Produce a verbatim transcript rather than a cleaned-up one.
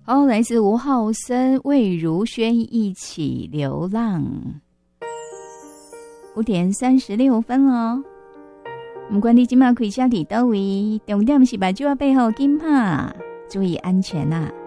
好，来自吴浩森、魏如萱一起流浪。五点三十六分了，不管你今晚开车在哪位，重点是把酒啊背后紧拍，注意安全啊。